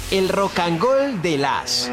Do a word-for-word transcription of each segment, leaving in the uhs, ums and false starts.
El Rock and Roll de las.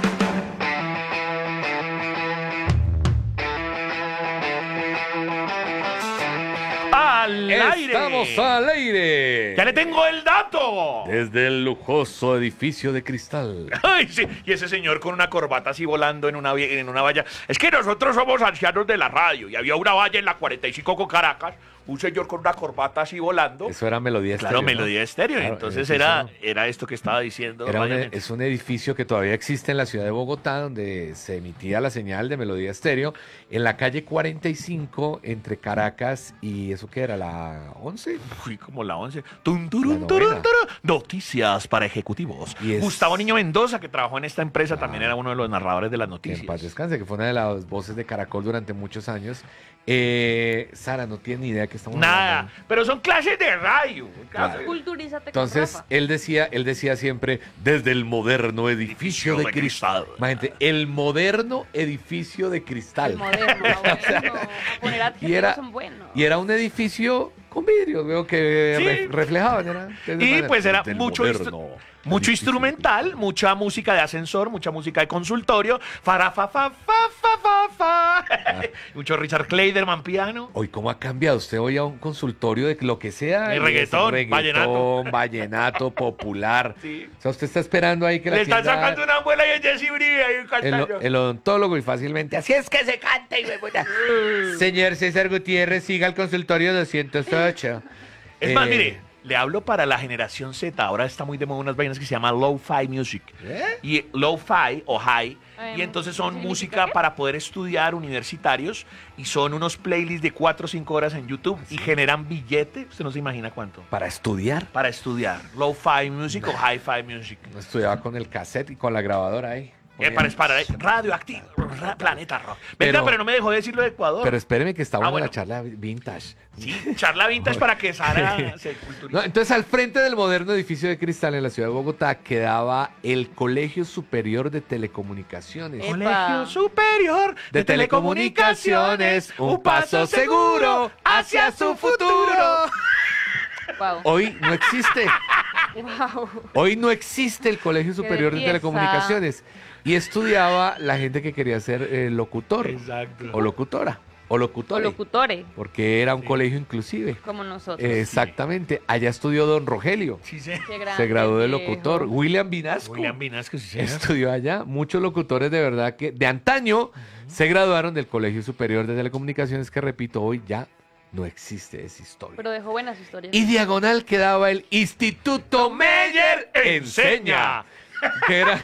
¡Al aire! ¡Estamos al aire! ¡Ya le tengo el dato! Desde el lujoso edificio de cristal. ¡Ay, sí! Y ese señor con una corbata así volando en una, vi- en una valla. Es que nosotros somos ancianos de la radio y había una valla en la cuarenta y cinco con Caracas, un señor con una corbata así volando. Eso era Melodía Claro, Estéreo, ¿no? Melodía Estéreo. Claro, Entonces el era, edificio- era esto que estaba diciendo. Era un, Ryan. es un edificio que todavía existe en la ciudad de Bogotá, donde se emitía la señal de Melodía Estéreo, en la calle cuarenta y cinco, entre Caracas y ¿eso qué era? ¿La once? Fui como la once. Tun, turun, La turun, novena. turun. Noticias para ejecutivos. Y es- Gustavo Niño Mendoza, que trabajó en esta empresa, Ah. también era uno de los narradores de las Que noticias. en paz descanse, que fue una de las voces de Caracol durante muchos años. Eh, Sara, no tiene ni idea que estamos Nada, hablando. pero son clases de radio. Claro. Culturízate con Entonces, Rafa. él decía, él decía siempre, desde el moderno edificio de de cristal. cristal. Imagínate, el moderno edificio de cristal. El moderno, ah, bueno. Poner adjetivos era- son buenos. Y era un edificio con vidrios, veo que Sí. re- reflejaban. Era, Y pues era Del mucho, moderno instru- mucho edificio de instrumental, cristal. mucha música de ascensor, mucha música de consultorio, fara, fa, fa, fa, fa, fa, fa. Mucho Richard Clayderman piano. Hoy, ¿cómo ha cambiado? Usted hoy a un consultorio de lo que sea. De y es reggaetón, vallenato. vallenato popular. Sí. O sea, usted está esperando ahí que la Le están tienda- sacando una abuela y el Jesse Uribe ahí el, cantando. el odontólogo y fácilmente así es que se canta y me puta. Señor César Gutiérrez, siga el consultorio doscientos ocho. Es más, Eh, mire, le hablo para la generación Z. Ahora está muy de moda unas vainas que se llama lo-fi music. ¿Eh? Y lo-fi o high. Em, Y entonces son ¿significa música qué? para poder estudiar universitarios. Y son unos playlists de cuatro o cinco horas en YouTube. Y generan billete. Usted no se imagina cuánto. Para estudiar. Para estudiar. Lo-fi music o hi-fi music. Estudiaba con el cassette y con la grabadora ahí. Eh, para, para radioactivo. ra- planeta rock. Venga, Pero- pero, no me dejó decirlo de Ecuador. Pero espéreme que está Ah, buena bueno. la charla vintage. Sí, charla vintage para que Sara se culturice. No, entonces, al frente del moderno edificio de cristal en la ciudad de Bogotá quedaba el Colegio Superior de Telecomunicaciones. Eh, Colegio Superior de Telecomunicaciones, un paso seguro hacia su futuro. Wow. Hoy no existe. Wow. Hoy no existe el Colegio Superior de belleza. Telecomunicaciones. Y estudiaba la gente que quería ser eh, locutor Exacto. o locutora o O locutore. locutores, Porque era un Sí. colegio inclusive. como nosotros. Eh, Exactamente. Allá estudió don Rogelio. Sí, sí. Qué grande, Se graduó de viejo. locutor. William Vinasco. William Vinasco, sí, señor. Estudió allá. Muchos locutores de verdad que de antaño se graduaron del Colegio Superior de Telecomunicaciones, que repito, hoy ya no existe esa historia. Pero dejó buenas historias. Y diagonal quedaba el Instituto Meyer Enseña, que era,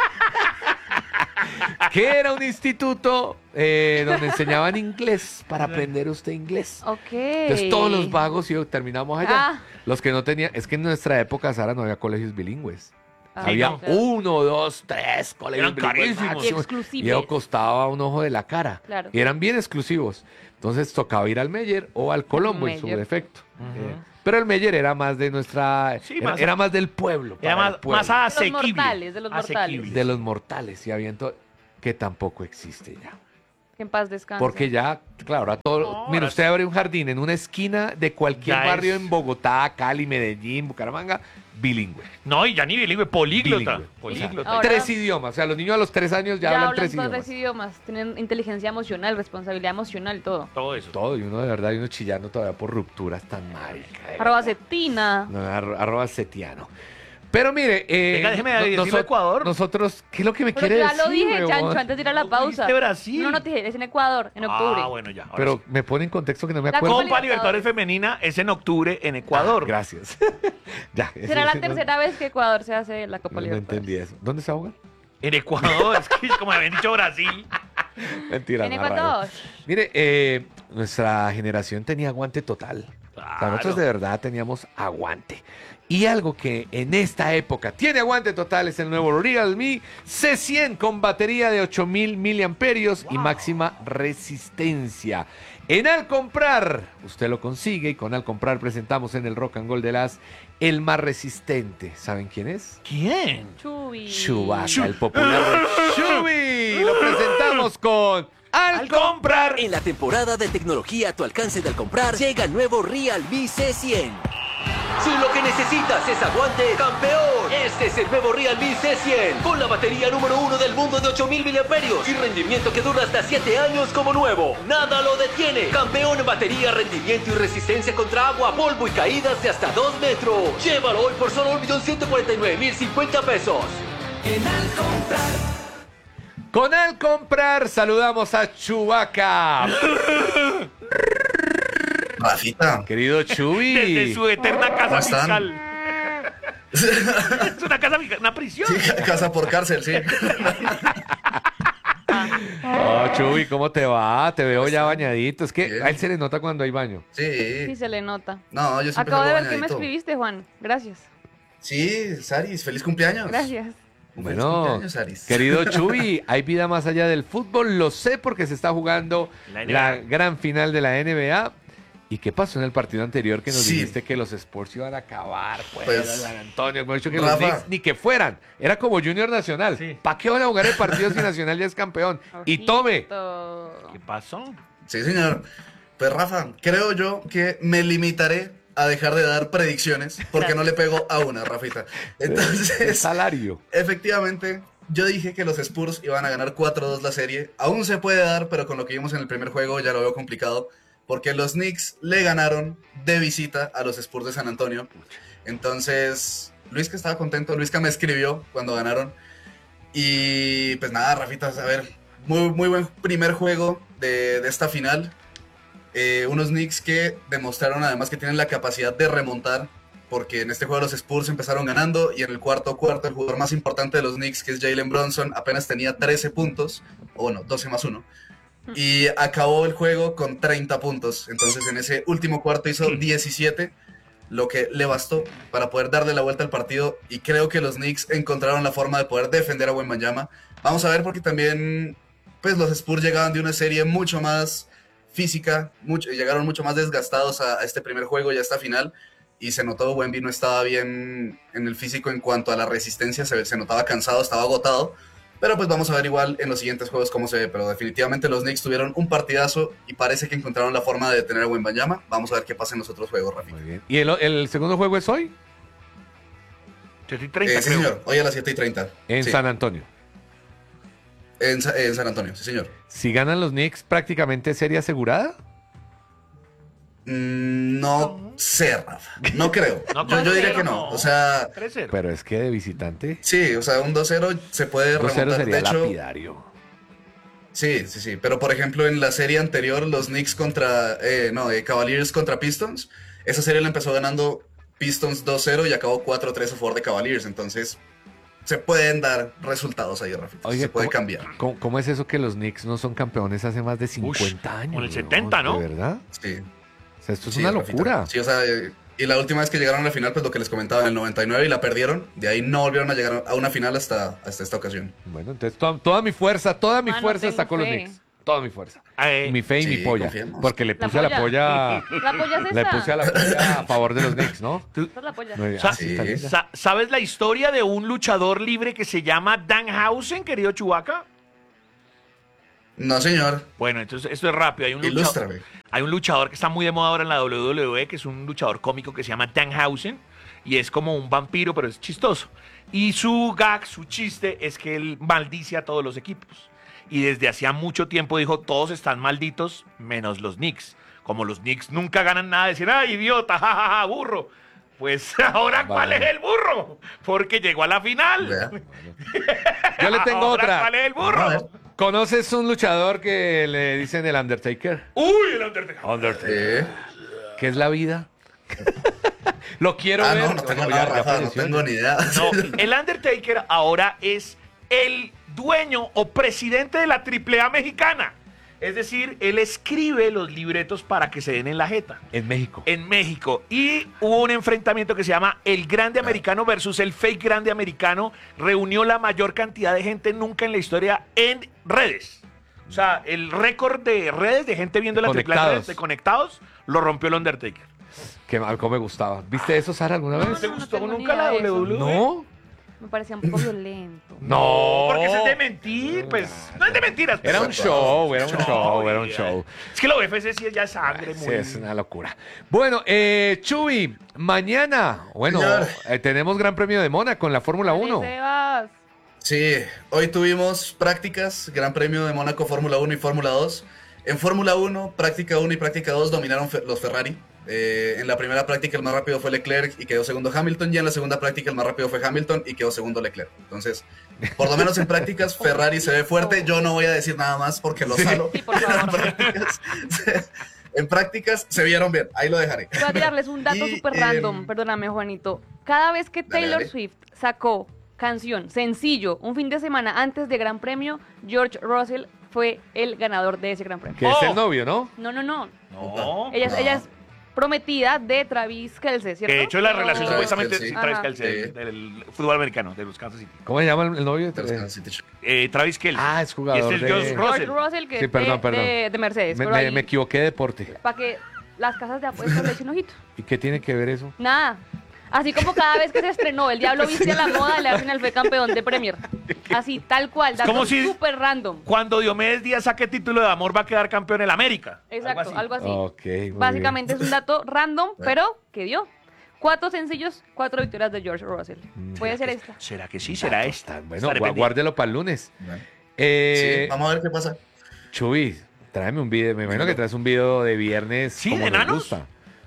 que era un instituto eh, donde enseñaban inglés para aprender usted inglés. Ok. Entonces todos los vagos y terminamos allá. Ah. Los que no tenían, es que en nuestra época, Sara, no había colegios bilingües. Ah, Había no. claro. uno, dos, tres colegios Eran bilingües carísimos. máximo. Y exclusivos. Y eso costaba un ojo de la cara. Claro. Y eran bien exclusivos. Entonces tocaba ir al Meyer o al Colombo en su Meyer. defecto. Ujú. Eh, pero el Meyer era más de nuestra... Sí, era, más- era más del pueblo. Era para el más, pueblo, más De los asequible. mortales, de los mortales. Asequible. de los mortales. Y había ento- que tampoco existe ya. Que en paz descanse. Porque ya, claro, ahora todo... No, mira, ahora usted abre un jardín en una esquina de cualquier Ya barrio es- en Bogotá, Cali, Medellín, Bucaramanga, bilingüe. No, y ya ni bilingüe, políglota. Bilingüe. Políglota. Ahora- Tres idiomas. O sea, los niños a los tres años ya, ya hablan hablan tres todos idiomas. tres idiomas. Tienen inteligencia emocional, responsabilidad emocional, todo. Todo eso. Todo, y uno de verdad, y uno chillando todavía por rupturas tan maricas. de Arroba verdad. cetina. No, arro- arroba setiano. Pero mire, eh, Venga, déjeme no- decirlo, noso- Ecuador. Nosotros, ¿qué es lo que me Pero quiere ya decir? lo dije, huevón? Chancho, antes de ir a la No pausa. dijiste Brasil. No, no te dije, es en Ecuador, en octubre. Ah, bueno, ya. ahora Pero sí. me pone en contexto que no me La acuerdo. Copa Copa Libertadores Femenina es en octubre en Ecuador. Ah, gracias. ya. Será ese- la ese no- tercera vez que Ecuador se hace la Copa No, no Libertadores. entendí eso. ¿Dónde se ahogan? En Ecuador, es que como habían dicho Brasil. Mentira. En más raro. Ecuador. Mire, eh, nuestra generación tenía aguante total. O sea, nosotros Claro. de verdad teníamos aguante. Y algo que en esta época tiene aguante total es el nuevo Realme C cien con batería de ocho mil miliamperios y máxima resistencia. En Al Comprar, usted lo consigue y con Al Comprar presentamos en el Rock and Roll de las el más resistente. ¿Saben quién es? ¿Quién? Chubi. Chewbacca, Chu- el popular Chubi. Lo presentamos con Al, Al Comprar. comprar. En la temporada de tecnología a tu alcance de Al Comprar, llega el nuevo Realme C cien. Si lo que necesitas es aguante, campeón, es Este es el nuevo Realme C cien, con la batería número uno del mundo de ocho mil miliamperios y rendimiento que dura hasta siete años como nuevo. Nada lo detiene. Campeón en batería, rendimiento y resistencia contra agua, polvo y caídas de hasta dos metros. Llévalo hoy por solo un millón ciento cuarenta y nueve mil cincuenta pesos. En Al Comprar. Con Al Comprar saludamos a Chewbacca. Rafita. Querido Chuy. Desde su eterna ¿Cómo casa están? fiscal. Es una casa fiscal, una prisión. Sí, casa por cárcel, sí. Oh, Chuy, ¿cómo te va? Te veo ya bañadito. Es que Bien. a él se le nota cuando hay baño. Sí, Sí. se le nota. No, yo siempre Acabo de salgo ver que me bañadito. escribiste, Juan. Gracias. Sí, Saris, feliz cumpleaños. Gracias. Feliz Bueno, cumpleaños, Saris. querido Chuy, hay vida más allá del fútbol. Lo sé porque se está jugando La N B A. la gran final de la N B A. ¿Y qué pasó en el partido anterior que nos Sí. dijiste que los Sports iban a acabar? Pues, Pues, San Antonio, hemos dicho que Rafa. los Knicks ni que fueran. Era como Junior Nacional. Sí. ¿Para qué van a jugar el partido si Nacional ya es campeón? Y tome. Ojito. ¿Qué pasó? Sí, señor. Pues, Rafa, creo yo que me limitaré a dejar de dar predicciones porque no le pego a una, Rafita. El Entonces, salario. efectivamente, yo dije que los Spurs iban a ganar cuatro dos la serie. Aún se puede dar, pero con lo que vimos en el primer juego ya lo veo complicado. Porque los Knicks le ganaron de visita a los Spurs de San Antonio. Entonces, Luis que estaba contento, Luis que me escribió cuando ganaron. Y pues nada, Rafita, a ver, muy, muy buen primer juego de, de esta final. Eh, unos Knicks que demostraron además que tienen la capacidad de remontar. Porque en este juego los Spurs empezaron ganando y en el cuarto cuarto el jugador más importante de los Knicks, que es Jalen Brunson, apenas tenía trece puntos, o bueno, doce más uno. Y acabó el juego con treinta puntos. Entonces en ese último cuarto hizo diecisiete, lo que le bastó para poder darle la vuelta al partido. Y creo que los Knicks encontraron la forma de poder defender a Wembanyama. Vamos a ver porque también pues los Spurs llegaban de una serie mucho más física, mucho, llegaron mucho más desgastados a, a este primer juego y a esta final. Y se notó, Wemby no estaba bien en el físico en cuanto a la resistencia, se, se notaba cansado, estaba agotado. Pero pues vamos a ver igual en los siguientes juegos cómo se ve. Pero definitivamente los Knicks tuvieron un partidazo y parece que encontraron la forma de detener a Wembanyama. Vamos a ver qué pasa en los otros juegos, Rafi. Muy bien. ¿Y el, el segundo juego es hoy? siete y treinta, Eh, sí, creo. señor. Hoy a las siete y treinta. En Sí. San Antonio. En, Sa- en San Antonio, sí, señor. Si ganan los Knicks, prácticamente serie asegurada. Mm, no sé, Rafa. No creo. No, yo, yo diría cero, que no. O sea, tres cero. Pero es que de visitante, sí, o sea, un dos cero se puede dos cero remontar. sería De hecho, lapidario. sí, sí, sí. Pero por ejemplo, en la serie anterior, los Knicks contra. Eh, no, eh, Cavaliers contra Pistons. Esa serie la empezó ganando Pistons dos cero y acabó cuatro tres a favor de Cavaliers. Entonces, se pueden dar resultados ahí, Rafa. Oye, se puede ¿cómo- cambiar. ¿Cómo, cómo es eso que los Knicks no son campeones hace más de cincuenta años? con el weón? setenta, ¿no? ¿De verdad? Sí. O sea, esto es Sí, una Rafita. locura. Sí, o sea, eh, y la última vez que llegaron a la final, pues lo que les comentaba, en el noventa y nueve y la perdieron. De ahí no volvieron a llegar a una final hasta, hasta esta ocasión. Bueno, entonces toda, toda mi fuerza, toda mi Mano, fuerza tengo está con los fe. Knicks. Toda mi fuerza. Eh, Mi fe y sí, mi polla. confiemos. Porque le La puse a la polla. polla. La polla es Le esta. puse a la polla a favor de los Knicks, ¿no? Esta es la polla. Muy bien. Sa- Ah, sí, está sí. linda. sa- ¿Sabes la historia de un luchador libre que se llama Danhausen, querido Chewbacca? No, señor. Bueno, entonces esto es rápido. Hay un, lucha- Ilústrame. hay un luchador que está muy de moda ahora en la W W E, que es un luchador cómico que se llama Danhausen, y es como un vampiro, pero es chistoso. Y su gag, su chiste, es que él maldice a todos los equipos. Y desde hacía mucho tiempo dijo, todos están malditos, menos los Knicks. Como los Knicks nunca ganan nada, decían, ¡ay, idiota, jajaja, burro! Pues ahora, ¿cuál Vale. es el burro? Porque llegó a la final. Vea. Yo le tengo Ahora, otra. ¿cuál es el A ver. burro? ¿Conoces un luchador que le dicen el Undertaker? ¡Uy, el Undertaker! Undertaker. Eh. ¿Qué es la vida? Lo quiero Ah, ver. no, no tengo Oye, nada, ya Rafa, no falleció. tengo ni idea. No, el Undertaker ahora es el dueño o presidente de la Triple A mexicana. Es decir, él escribe los libretos para que se den en la jeta. En México. En México. Y hubo un enfrentamiento que se llama el Grande Americano versus el Fake Grande Americano. Reunió la mayor cantidad de gente nunca en la historia en redes. O sea, el récord de redes de gente viendo la Triple A en Conectados. redes, de conectados, lo rompió el Undertaker. Que mal, cómo me gustaba. ¿Viste eso, Sara, alguna ¿No vez? te no gustó tengo ni nunca la idea de eso. W W E? No. Me parecía un poco violento. No. Porque eso es de mentir, pues. No es de mentiras. pues. Era un show, era un Show, show, era un ya. show. Es que la U F C sí es ya sangre, Sí, muy. es una locura. Bueno, eh, Chuy, mañana, bueno, Señor. eh, tenemos Gran Premio de Mónaco en la Fórmula Dale, uno. Sebas. Sí, hoy tuvimos prácticas, Gran Premio de Mónaco, Fórmula uno y Fórmula dos. En Fórmula uno, práctica uno y práctica dos dominaron fe- los Ferrari. Eh, en la primera práctica el más rápido fue Leclerc y quedó segundo Hamilton, y en la segunda práctica el más rápido fue Hamilton y quedó segundo Leclerc. Entonces, por lo menos en prácticas, Ferrari se ve fuerte. Yo no voy a decir nada más porque lo salo. Sí, por favor. En prácticas, en prácticas se vieron bien, ahí lo dejaré. Voy a tirarles un dato Y, súper em, random, perdóname, Juanito. Cada vez que Dale, Taylor dale. Swift sacó canción, sencillo, un fin de semana antes de Gran Premio, George Russell fue el ganador de ese Gran Premio. Que es Oh. el novio, ¿no? No, no, no. No. Ella, es- No. ella es prometida de Travis Kelce, ¿cierto? Que de hecho la Pero- relación Travis supuestamente Kelce. sí, Travis Ajá. Kelce, del, Sí. del fútbol americano, de los Kansas City. ¿Cómo se llama el, el novio? De los Kansas City Chiefs. Eh, Travis Kelce. Ah, es jugador Y este es de- George George Russell. Russell, que Sí, es perdón, de, perdón. de- de Mercedes. Me, pero me- ahí, me equivoqué de deporte. para que las casas de apuestas le echen ojito. ¿Y qué tiene que ver eso? Nada. Así como cada vez que se estrenó El Diablo Viste a la Moda, el Arsenal fue campeón de Premier. Así, tal cual. Dato como si- súper random. Cuando Diomedes Díaz saque título de amor va a quedar campeón en el América. Exacto, algo así. Ok, muy Básicamente es un dato random, pero que dio. Cuatro sencillos, cuatro victorias de George Russell. Puede ser esta. ¿Será que sí? ¿Será esta? bien. Bueno, Estaré gua- pendiente. guárdelo para el lunes. Bueno, Eh, sí, vamos a ver qué pasa. Chuy, tráeme un video. Me imagino que traes un video de viernes. Sí, como de nos enanos. gusta.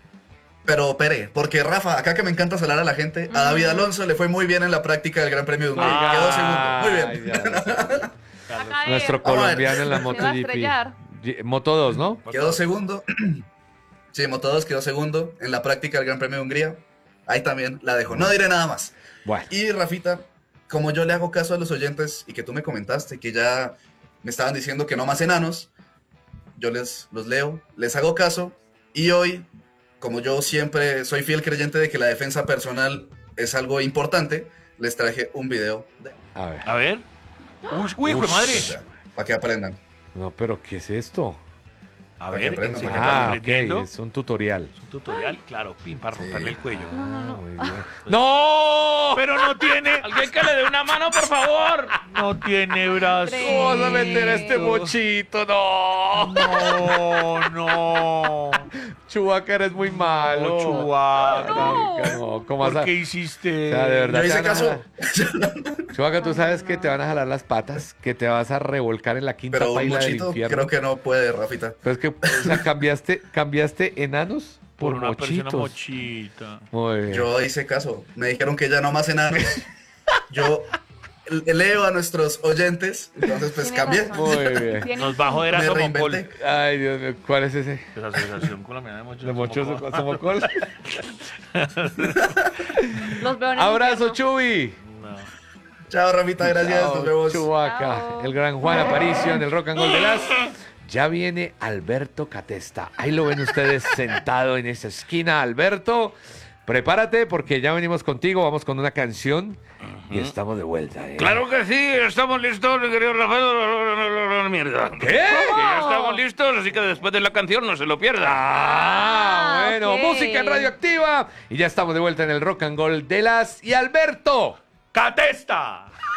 Pero pere, porque Rafa, acá que me encanta salar a la gente, a David Alonso le fue muy bien en la práctica del Gran Premio de Hungría. Ah, Quedó segundo. Muy Ay, bien. ya. Acá Nuestro es. Vamos a ver. colombiano en la Se va a MotoGP. estrellar. Ye- Moto dos, ¿no? Quedó segundo. Sí, Moto dos quedó segundo en la práctica del Gran Premio de Hungría. Ahí también la dejo. No diré nada más. Bueno. Y Rafita, como yo le hago caso a los oyentes y que tú me comentaste que ya me estaban diciendo que no más enanos, yo les los leo, les hago caso y hoy, como yo siempre soy fiel creyente de que la defensa personal es algo importante, les traje un video de, A ver. A ver. Uy, uy, hijo de madre. para que aprendan. No, pero ¿qué es esto? A Para que ver, aprendan, ¿sí para que que Ah, están ok, aprendiendo? es un tutorial. Es un tutorial, claro, pin, para romperle el cuello. Ah, muy bien. ¡No! Pero no tiene. Alguien que le dé una mano, por favor. No tiene brazos. ¿Cómo vas a meter a este mochito? No. No, no. Chubaca, eres muy malo. No, Chubaca. No. No, ¿cómo vas ¿Por a...? qué hiciste? O sea, de verdad. Yo hice te van a caso, jalar- Chubaca, tú sabes que te van a jalar las patas, que te vas a revolcar en la quinta pero un paila del mochito infierno. creo que no puede, Rafita. Pero es que, o sea, cambiaste, cambiaste enanos por, Por una persona mochitos. mochita. Muy bien. Yo hice caso. Me dijeron que ya no más enanos. Yo le- leo a nuestros oyentes, entonces pues Tienes cambié. razón. Muy bien. Tienes- Nos va a joder a Me Somocol. reinventé. Ay, Dios mío, ¿cuál es ese? La Asociación Colombiana de Mochos. ¿De mochoso Somocol. Somocol? Los veo en el Abrazo, infierno. Chubi. No. Chao, Rafita, gracias. Chao, Nos vemos. Chubaca. Chao. El gran Juan Aparicio en el Rock and Roll de las. Ya viene Alberto Catesta. Ahí lo ven ustedes sentado en esa esquina, Alberto. Prepárate porque ya venimos contigo. Vamos con una canción y estamos de vuelta. ¿eh? Claro que sí, estamos listos, mi querido Rafael. Mierda. ¿Qué? Que ya estamos listos, así que después de la canción no se lo pierda. Ah, Ah, bueno, ok. música en Radioactiva. Y ya estamos de vuelta en el Rock and Roll de las. Y Alberto. ¡Catesta!